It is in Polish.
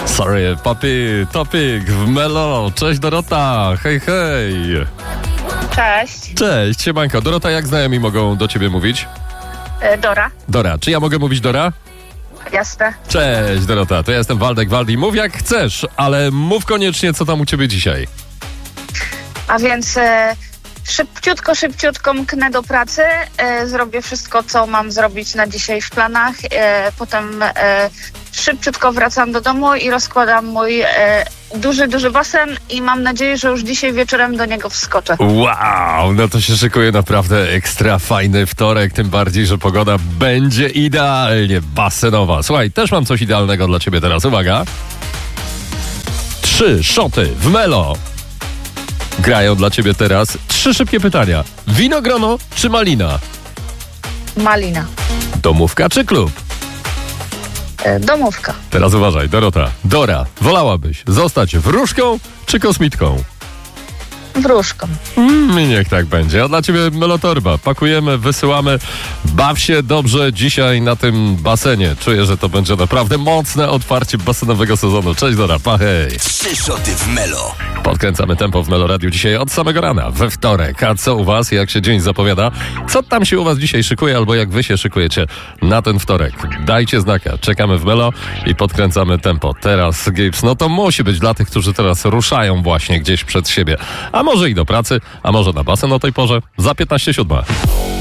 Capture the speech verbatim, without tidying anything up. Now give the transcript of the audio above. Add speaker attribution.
Speaker 1: Sorry, papi, topik w Melo. Cześć Dorota, hej, hej.
Speaker 2: Cześć.
Speaker 1: Cześć, siemanko. Dorota, jak znajomi mogą do ciebie mówić?
Speaker 2: E, Dora.
Speaker 1: Dora, czy ja mogę mówić Dora?
Speaker 2: Jasne.
Speaker 1: Cześć Dorota, to ja jestem Waldek Waldi. Mów jak chcesz, ale mów koniecznie, co tam u ciebie dzisiaj.
Speaker 2: A więc e, szybciutko, szybciutko mknę do pracy. E, zrobię wszystko, co mam zrobić na dzisiaj w planach. E, potem e, szybciutko wracam do domu i rozkładam mój e, duży, duży basen i mam nadzieję, że już dzisiaj wieczorem do niego wskoczę.
Speaker 1: Wow, no to się szykuje naprawdę ekstra fajny wtorek, tym bardziej, że pogoda będzie idealnie basenowa. Słuchaj, też mam coś idealnego dla ciebie teraz, uwaga. Trzy szoty w Melo. Grają dla ciebie teraz trzy szybkie pytania. Winogrono czy malina?
Speaker 2: Malina.
Speaker 1: Domówka czy klub?
Speaker 2: E, domówka.
Speaker 1: Teraz uważaj, Dorota. Dora, wolałabyś zostać wróżką czy kosmitką?
Speaker 2: Wróżką.
Speaker 1: Mm, niech tak będzie. A dla ciebie Melotorba. Pakujemy, wysyłamy. Baw się dobrze dzisiaj na tym basenie. Czuję, że to będzie naprawdę mocne otwarcie basenowego sezonu. Cześć Dora, pa hej.
Speaker 3: Trzy szoty w Melo.
Speaker 1: Podkręcamy tempo w Melo Radiu dzisiaj od samego rana, we wtorek. A co u was? Jak się dzień zapowiada? Co tam się u was dzisiaj szykuje, albo jak wy się szykujecie na ten wtorek? Dajcie znaka. Czekamy w Melo i podkręcamy tempo. Teraz Gibbs, no to musi być dla tych, którzy teraz ruszają właśnie gdzieś przed siebie. A może i do pracy, a może na basen o tej porze? Za piętnaście siódma.